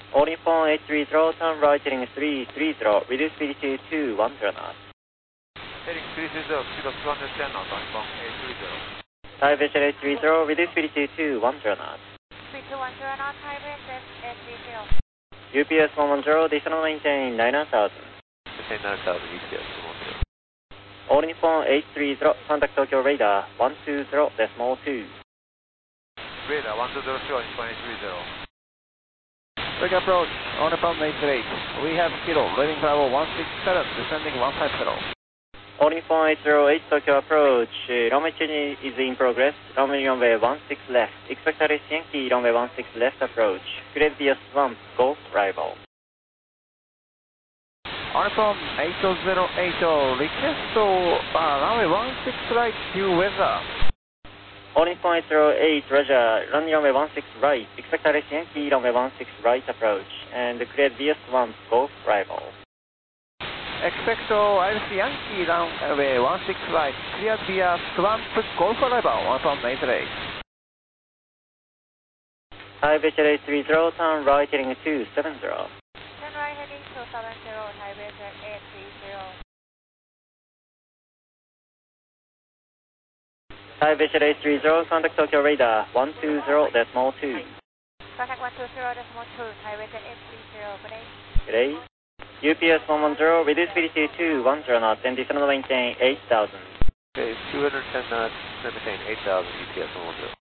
Holding phone 830, turn right heading 330, reduce speed to 210 knots. Heading 330, speed of 210 knots on phone 830. Thai Vision 830, reduce speed to 210 knots. Speed 210 knots, Thai Vision 830. UPS 110, descend maintain 9000. Maintain 9000, UPS 110. Holding phone 830, contact Tokyo radar 120.2. Radar 120, showing phone 830. Quick approach, on the phone 838. We have kilo, leaving travel 167, descending 150. Holding phone 808, Tokyo approach. Runway change is in progress. Runway 16 left. Expect RS Yankee, runway 16 left approach. Great via swamp, Golf arrival. On the phone 8080, request to runway 16 right, due weather. Holding phone 808, Roger. Runway 16 right. Expect RS Yankee, runway 16 right approach. And cleared via swamp, Golf arrival. Expect RC Yankee runway 16 right, cleared via swamp, Golf arrival, on phone 838. Thai Vision 830, turn right heading 270. Turn right heading 270, Thai Vision 830. Thai Vision 830, contact Tokyo radar 120.2. Contact 120.2, Thai Vision 830, good day. Good day. UPS 110, reduce speed to 210 knots and descend maintain 8000. Okay, 210 knots, maintain 8000, UPS 110.